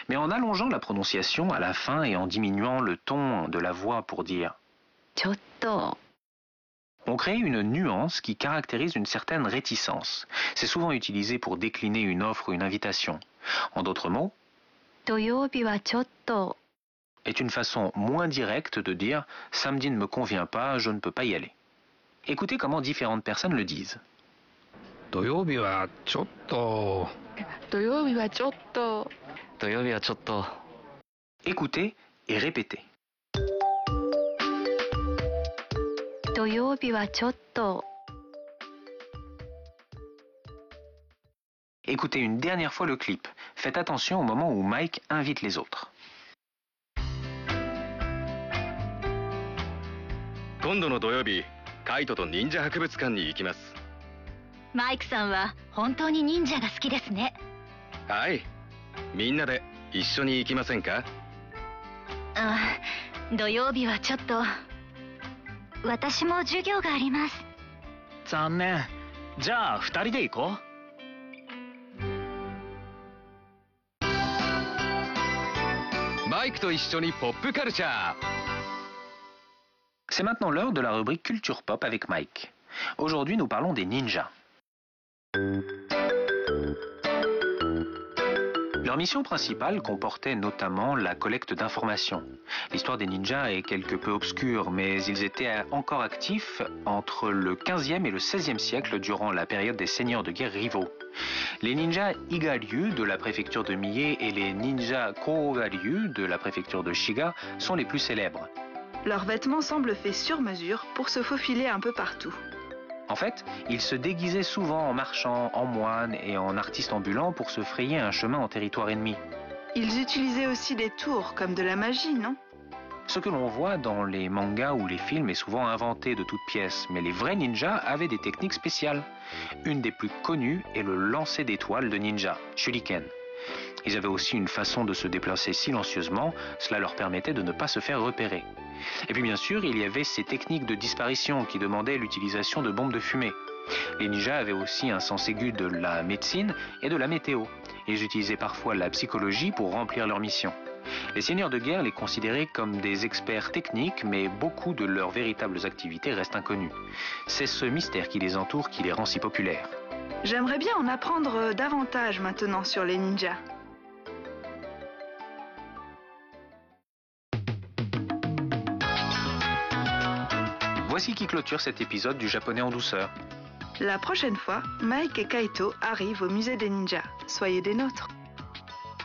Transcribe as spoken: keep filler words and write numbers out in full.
mais en allongeant la prononciation à la fin et en diminuant le ton de la voix pour dire ちょっと on crée une nuance qui caractérise une certaine réticence. C'est souvent utilisé pour décliner une offre ou une invitation. En d'autres mots, 土曜日はちょっと est une façon moins directe de dire « samedi ne me convient pas, je ne peux pas y aller ». Écoutez comment différentes personnes le disent. 土曜日はちょっと土曜日はちょっと土曜日はちょっと Écoutez et répétez. 土曜日はちょっと Écoutez une dernière fois le clip. Faites attention au moment où Mike invite les autres. 今度の土曜日、カイトと忍者博物館に行きます。 マイクさんは本当に忍者が好きですね。 はい。みんなで一緒に行きませんか？ あ、土曜日はちょっと。私も授業があります。 残念。じゃあ二人で行こう。 マイクと一緒にポップカルチャー。 C'est maintenant l'heure de la rubrique Culture Pop avec Mike. Aujourd'hui, nous parlons des ninjas. Leur mission principale comportait notamment la collecte d'informations. L'histoire des ninjas est quelque peu obscure, mais ils étaient encore actifs entre le quinzième et le seizième siècle durant la période des seigneurs de guerre rivaux. Les ninjas Iga-ryu de la préfecture de Mie et les ninjas Koga-ryu de la préfecture de Shiga sont les plus célèbres. Leurs vêtements semblent faits sur mesure pour se faufiler un peu partout. En fait, ils se déguisaient souvent en marchands, en moines et en artistes ambulants pour se frayer un chemin en territoire ennemi. Ils utilisaient aussi des tours comme de la magie, non? Ce que l'on voit dans les mangas ou les films est souvent inventé de toutes pièces, mais les vrais ninjas avaient des techniques spéciales. Une des plus connues est le lancer d'étoiles de ninja, shuriken. Ils avaient aussi une façon de se déplacer silencieusement, cela leur permettait de ne pas se faire repérer. Et puis bien sûr, il y avait ces techniques de disparition qui demandaient l'utilisation de bombes de fumée. Les ninjas avaient aussi un sens aigu de la médecine et de la météo. Ils utilisaient parfois la psychologie pour remplir leur mission. Les seigneurs de guerre les considéraient comme des experts techniques, mais beaucoup de leurs véritables activités restent inconnues. C'est ce mystère qui les entoure qui les rend si populaires. J'aimerais bien en apprendre davantage maintenant sur les ninjas. Voici qui clôture cet épisode du Japonais en douceur. La prochaine fois, Mike et Kaito arrivent au musée des ninjas. Soyez des nôtres.